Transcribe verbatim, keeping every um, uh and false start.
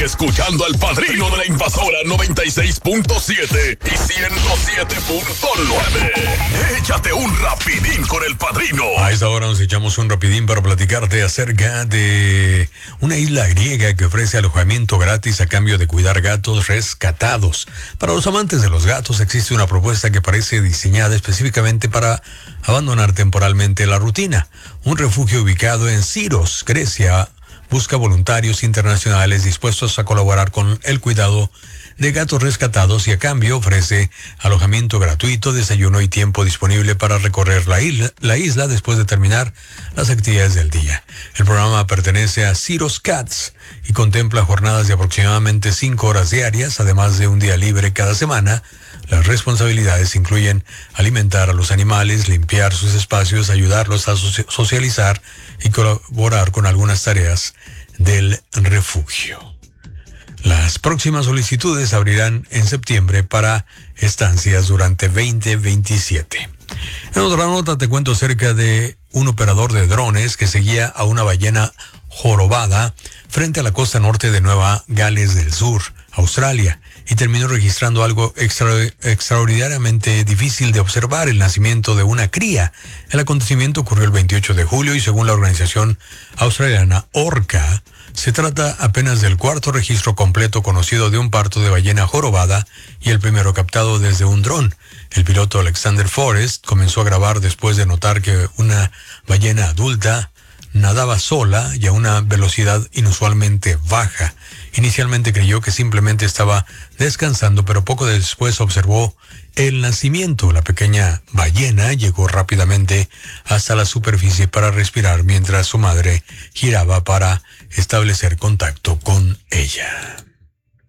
escuchando al Padrino de la Invasora noventa y seis punto siete y ciento siete punto nueve. Échate un rapidín con el Padrino. A esta hora nos echamos un rapidín para platicarte acerca de una isla griega que ofrece alojamiento gratis a cambio de cuidar gatos rescatados. Para los amantes de los gatos existe una propuesta que parece diseñada específicamente para abandonar temporalmente la rutina. Un refugio ubicado en Siros, Grecia, busca voluntarios internacionales dispuestos a colaborar con el cuidado de gatos rescatados y a cambio ofrece alojamiento gratuito, desayuno y tiempo disponible para recorrer la isla, la isla después de terminar las actividades del día. El programa pertenece a Siros Cats y contempla jornadas de aproximadamente cinco horas diarias, además de un día libre cada semana. Las responsabilidades incluyen alimentar a los animales, limpiar sus espacios, ayudarlos a socializar y colaborar con algunas tareas del refugio. Las próximas solicitudes abrirán en septiembre para estancias durante veinte veintisiete. En otra nota te cuento acerca de un operador de drones que seguía a una ballena jorobada frente a la costa norte de Nueva Gales del Sur, Australia, y terminó registrando algo extra, extraordinariamente difícil de observar, el nacimiento de una cría. El acontecimiento ocurrió el veintiocho de julio y según la organización australiana Orca, se trata apenas del cuarto registro completo conocido de un parto de ballena jorobada y el primero captado desde un dron. El piloto Alexander Forrest comenzó a grabar después de notar que una ballena adulta nadaba sola y a una velocidad inusualmente baja. Inicialmente creyó que simplemente estaba descansando, pero poco después observó el nacimiento. La pequeña ballena llegó rápidamente hasta la superficie para respirar mientras su madre giraba para establecer contacto con ella.